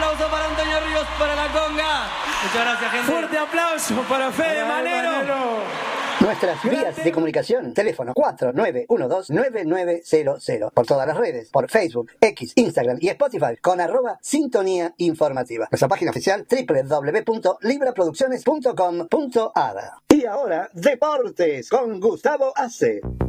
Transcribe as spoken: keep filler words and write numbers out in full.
aplauso para Antonio Ríos para la conga. Muchas gracias, gente. Fuerte aplauso para Fede Manero. Nuestras vías de comunicación: teléfono cuatro nueve uno dos nueve nueve cero cero. Por todas las redes, por Facebook, X, Instagram y Spotify con arroba Sintonía Informativa. Nuestra página oficial doble u doble u doble u punto libra producciones punto com punto a r. Y ahora, deportes con Gustavo Ace.